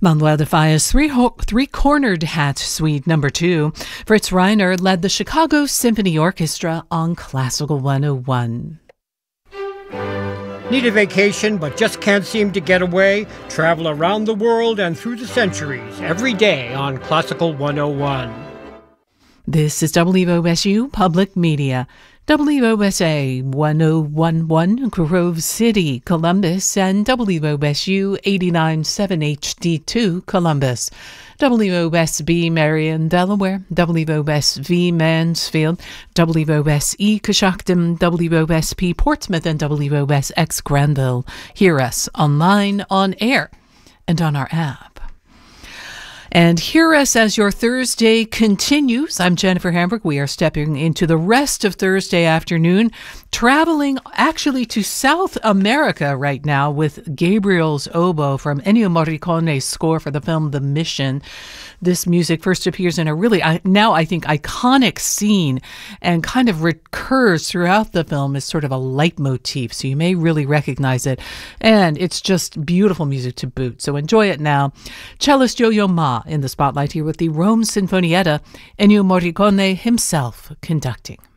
Manuel de Falla's Three-Cornered Hat Suite No. 2. Fritz Reiner led the Chicago Symphony Orchestra on Classical 101. Need a vacation but just can't seem to get away? Travel around the world and through the centuries every day on Classical 101. This is WOSU Public Media. WOSA 1011 Grove City, Columbus, and WOSU 89.7 HD2 Columbus. WOSB Marion, Delaware, WOSV Mansfield, WOSE Coshocton, WOSP Portsmouth, and WOSX Granville. Hear us online, on air, and on our app. And hear us as your Thursday continues. I'm Jennifer Hamburg. We are stepping into the rest of Thursday afternoon, traveling actually to South America right now with Gabriel's Oboe from Ennio Morricone's score for the film The Mission. This music first appears in a really, now I think, iconic scene and kind of recurs throughout the film as sort of a leitmotif, so you may really recognize it. And it's just beautiful music to boot, so enjoy it now. Cellist Yo-Yo Ma in the spotlight here with the Rome Sinfonietta, Ennio Morricone himself conducting.